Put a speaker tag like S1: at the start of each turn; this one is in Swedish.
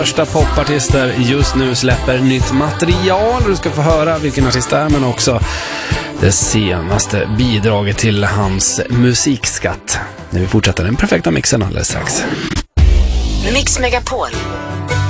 S1: största popartister just nu släpper nytt material. Du ska få höra vilken artist det är, men också det senaste bidraget till hans musikskatt. När vi fortsätter den perfekta mixen alldeles strax.
S2: Mix Megapol.